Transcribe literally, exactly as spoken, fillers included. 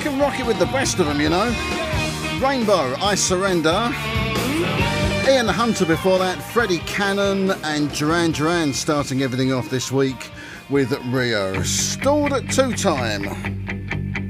can rock it with the best of them, you know. Rainbow, I Surrender. Ian Hunter before that, Freddie Cannon and Duran Duran starting everything off this week with Rio. Stalled at two time.